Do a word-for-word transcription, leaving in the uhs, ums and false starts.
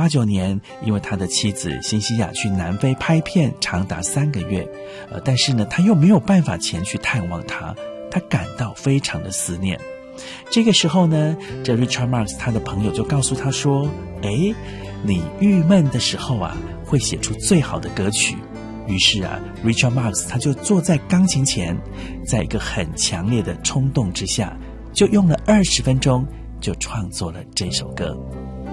八九年，因为他的妻子辛西娅去南非拍片长达三个月，呃，但是呢，他又没有办法前去探望他，他感到非常的思念。这个时候呢，这 Richard Marx 他的朋友就告诉他说，诶，你郁闷的时候啊，会写出最好的歌曲。于是啊 Richard Marx 他就坐在钢琴前，在一个很强烈的冲动之下，就用了二十分钟就创作了这首歌。